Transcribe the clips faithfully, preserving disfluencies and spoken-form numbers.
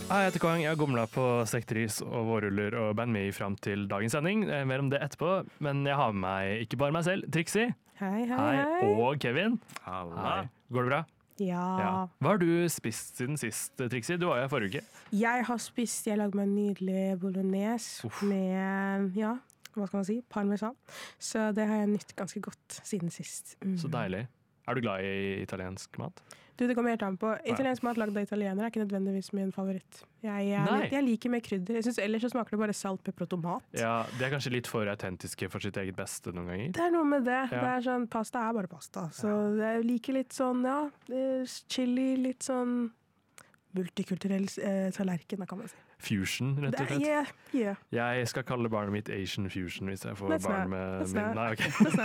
Hei, jeg heter Kang. Jeg har gomla på stekt ris og vårruller og band me fram til dagens sending. Mer om det etterpå, men jeg har med meg ikke bare meg selv, Trixie. Hei, hei, Hei. hei. Og Kevin. Halla. Hei. Går det bra? Ja. Ja. Hva har du spist siden sist, Trixie? Du var jo her forrige uke. Jeg har spist, jeg lagde meg en nydelig bolognese Uff. med, ja, hva skal man si, parmesan. Så det har jeg nytt ganske godt siden sist. Mm. Så deilig. Er du glad i italiensk mat? Du, det kommer helt an på. Italiensk mat lagd av italienere er ikke nødvendigvis min favoritt. Jeg, jeg, Nei. jeg liker mer krydder. Jeg synes ellers så smaker det bare salt, pepper og tomat. Ja, De er kanskje litt for autentiske for sitt eget beste noen ganger. Det er noe med det. Ja. Det er sånn, pasta er bare pasta. Så jeg liker litt sånn, ja, eh, chili, litt sånn multikulturell eh, tallerken, da kan man si. Fusion, rett og Det, slett. yeah, yeah. Jeg skal kalle barnet mitt Asian Fusion hvis jeg får That's barn not- med that's min. not- Nei, ok. That's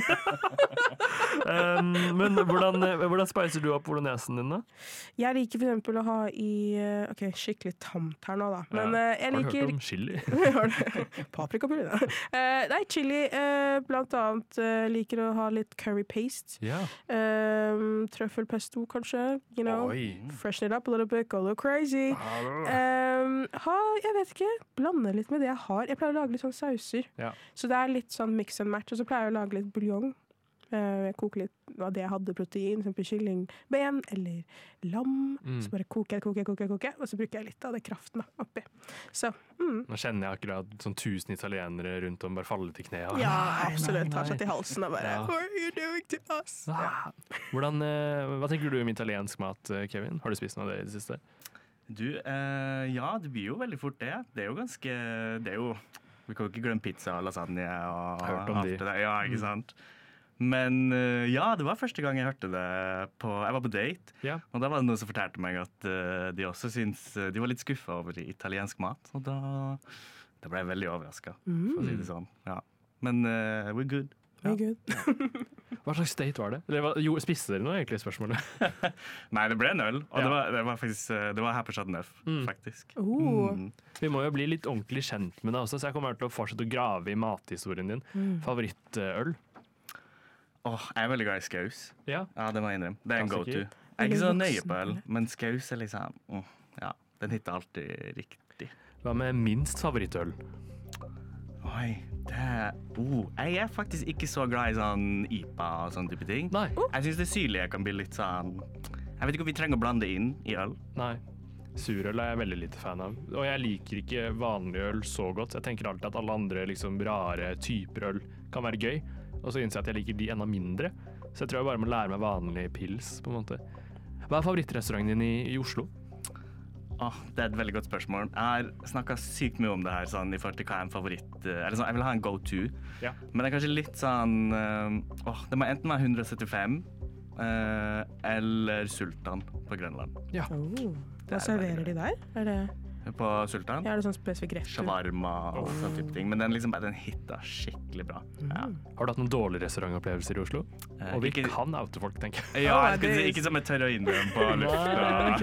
not- um, men hvordan, hvordan spicer du opp bolognesen din, da? Jeg liker for eksempel å ha i eh, Ok, skikkelig tamt her nå, da. Men Ja. eh, jeg Har du liker hørt om chili? Har du- Paprikapulver, da. Eh, nei, chili. eh, blant annet eh, liker å ha litt curry paste. Ja. Um, Trøffelpesto, kanskje. You know. Oi. Freshen it up a little bit, go a little crazy. Um, ha, jeg vet ikke, blande litt med det jeg har. Jeg pleier å lage litt sånn sauser. Ja. Så det er litt sånn mix and match. Og så pleier jeg å lage litt buljong. Uh, jeg koker litt av det jeg hadde protein, som kyllingben eller lam. Mm. Så bare koker jeg, koker jeg, koker jeg, koker jeg, og så bruker jeg litt av det kraften da, oppi. Så, mm. Nå kjenner jeg akkurat sånn tusen italienere rundt om bare falle til kne. og- Ja, Nei, absolutt. nei, Tar seg nei. til halsen og bare Ja. What are you doing to us? Ah. Hvordan, eh, hva tenker du om italiensk mat, eh, Kevin? Har du spist noe av det i det siste? Du, eh, ja, det blir jo veldig fort det. Det er jo ganske Det er jo Vi kan jo ikke glemme pizza og lasagne og Hørt om alt de. det der. Ja, ikke sant? Men eh, ja, det var første gang jeg hørte det på Jeg var på date, Ja. og da var det noen som fortalte meg at eh, de også syns De var litt skuffa over italiensk mat, og da, da ble jeg veldig overraska, for å si det sånn. Ja. Men eh, we're good. Very good. Hva slags date var det? Eller, hva- jo, spiste dere noe, egentlig, spørsmålet? Nei, det ble en øl, og Ja. det, var, det var faktisk eh, Det var her på Chateau Neuf, Mm. faktisk. Oh. Mm. Vi må jo bli litt ordentlig kjent med deg også, så jeg kommer til å fortsette å grave i mathistorien din. Mm. Favorittøl? Åh, jeg er veldig glad i skaus. Ja. Ja, det må jeg innrømme. Det er en Klassiker. go-to. Jeg er ikke så nøye på øl, men skaus er liksom mm, Ja, den hitter alltid riktig. Hva med minst favorittøl? Oi, det er oh, Jeg er faktisk ikke så glad i sånn I P A og sånne type ting. Nei. Jeg syns det syrlige kan bli litt sånn Jeg vet ikke om vi trenger å blande inn i øl. Nei. Surøl er jeg veldig lite fan av. Og jeg liker ikke vanlig øl så godt. Jeg tenker alltid at alle andre liksom, rare typer øl kan være gøy. Og så innser jeg at jeg liker de enda mindre. Så jeg tror jeg bare må lære meg vanlig pils, på en måte. Hva er favorittrestauranten din i, i Oslo? Åh, det er et veldig godt spørsmål. Jeg har snakka sykt mye om det her sånn, i forhold til hva er en favoritt eh, Eller sånn, jeg vil ha en go-to, Ja. men det er kanskje litt sånn eh, Åh, det må enten være hundre syttifem eh, eller Sultan på Grønland. Ja. Oh. Hva er serverer veldig de der? Er det, På Sultan. ja, er det sånn spesifikk rett? Shawarma og sånn type ting. Men den liksom bare den hitta skikkelig bra. Ja. Har du hatt noen dårlige restaurantopplevelser i Oslo? Eh, Og vi ikke- kan oute folk, tenker jeg. Ja, Oh, jeg skulle si, det- ikke som jeg tør å innrømme på lufta.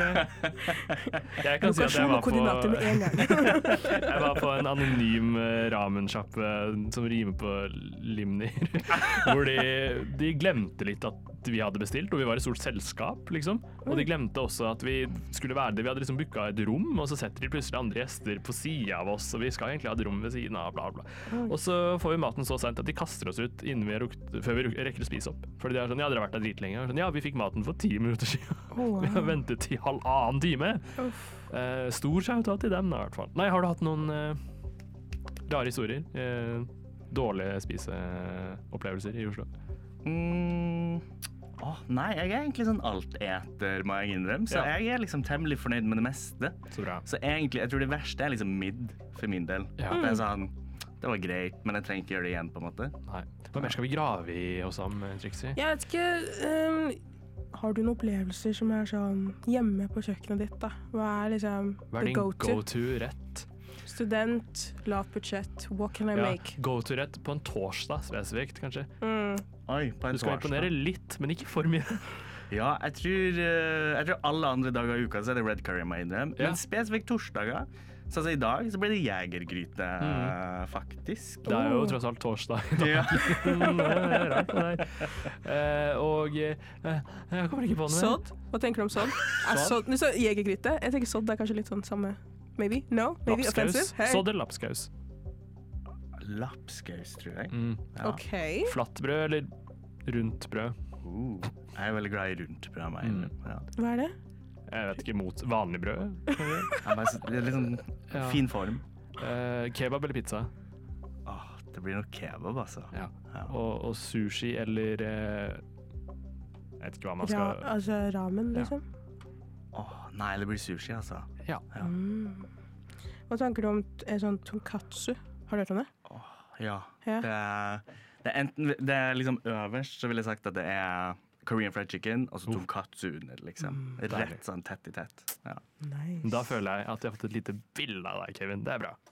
Jeg kan si at jeg Lokasjon var og koordinater på, med en gang. jeg var på en anonym eh, ramensjappe som rimer på limnir. Hvor de, de glemte litt at vi hadde bestilt, og vi var et stort selskap, liksom. Og de glemte også at vi skulle være det. Vi hadde liksom booka et rom, og så setter de plutselig andre gjester på sida av oss, og vi skal egentlig ha et rom ved siden av, bla, bla. Og så får vi maten så sent at de kaster oss ut innen vi rukt, før vi ruk- rekker å spise opp. Fordi de er sånn, ja, dere har vært der dritlenge. Og Sånn, ja, vi fikk maten for ti minutter siden. Oh, Vi har wow. ventet i halvannen time. Uff. Eh, stor shout-out til dem, da, i hvert fall. Nei, har du hatt noen eh, rare historier? Eh, dårlige spiseopplevelser i Oslo? Mm. Åh, nei, jeg er egentlig sånn alteter, må jeg innrømme. Så Ja. jeg er liksom temmelig fornøyd med det meste. Så bra. Så egentlig, jeg tror det verste er liksom midd for min del. Ja. Det er sånn, det var greit, men jeg trenger ikke gjøre det igjen, på en måte. Nei. Hva mer skal vi grave i oss om, eh, Trixie? Jeg vet ikke um, Har du noen opplevelser som er sånn hjemme på kjøkkenet ditt, da? Hva er liksom Hva er the din go-to? go-to-rett? Student, lavt budsjett, what can I Ja, make? go-to-rett på en torsdag spesifikt, kanskje. Mm. Oi, på en Du skal torsdag. imponere litt, men ikke for mye. Ja, jeg tror, eh, jeg tror alle andre dager i uka så er det red curry, må jeg innrømme. Ja. Men spesifikt torsdager Så altså, i dag så ble det jegergryte, mm. faktisk. Det er jo tross alt torsdag. Ja. det er rart det der. Uh, og uh, jeg kommer ikke på noe. Sodd? Hva tenker du om sodd? Er sodd så jegergryte? Jeg tenker sodd er kanskje litt sånn samme. Maybe? No? Maybe offensive? Hey. Sodd eller lapskaus? Lapskaus, tror jeg. Mm. Ja. Ok. Flattbrød eller rundt brød? Uh, jeg er veldig glad i rundt brød. Mm. Ja. Hva er det? Jeg vet ikke, mot vanlig brød? ja, det er litt sånn ja. fin form. Uh, kebab eller pizza? Åh, det blir nok kebab, altså. Ja. Ja. Og, og sushi eller uh, jeg vet ikke hva man skal... Ja, altså ramen, liksom? Ja. Åh, nei, det blir sushi, altså. Ja. ja. Mm. Hva tenker du om t- sånn tonkatsu? Har du hørt om det? Åh, ja. ja. Det, er, det, er enten, det er liksom øverst, så vil jeg sagt at det er Korean fried chicken, og så tonkatsu under, liksom. Mm, Rett sånn tett i tett. Ja. Nice. Da føler jeg at jeg har fått et lite bilde av deg, Kevin. Det er bra.